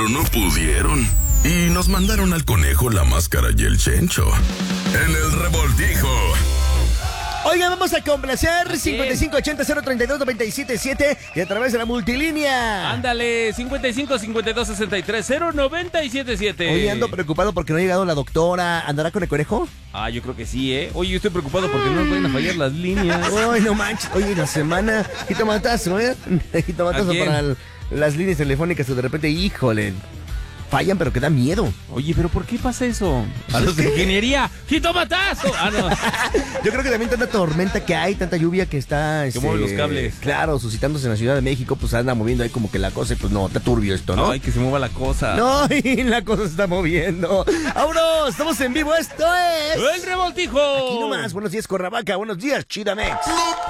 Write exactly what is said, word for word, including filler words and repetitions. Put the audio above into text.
pero no pudieron. Y nos mandaron al conejo, la máscara y el chencho. En el revoltijo. Oigan, vamos a complacer cincuenta y cinco ochenta cero treinta y dos noventa y siete siete y a través de la multilínea. Ándale, cincuenta y cinco cincuenta y dos sesenta y tres cero noventa y siete siete. Oye, ando preocupado porque no ha llegado la doctora. ¿Andará con el conejo? Ah, yo creo que sí, ¿eh? Oye, yo estoy preocupado porque no nos vayan a fallar las líneas. Ay, no manches. Oye, la semana, jitomatazo, ¿eh? Jitomatazo para el, las líneas telefónicas que de repente, híjole, fallan, pero que da miedo. Oye, ¿pero por qué pasa eso? A los de ingeniería, ¡jitomatazo! Ah, no. Yo creo que también tanta tormenta que hay, tanta lluvia que está... Que este, mueve los cables. Claro, suscitándose en la Ciudad de México, pues anda moviendo ahí como que la cosa, y pues no, está turbio esto, ¿no? Ay, que se mueva la cosa. No, y la cosa se está moviendo. ¡Vámonos! Estamos en vivo, esto es... ¡El Revoltijo! Aquí nomás, buenos días, Cuernavaca, buenos días, Chidamex.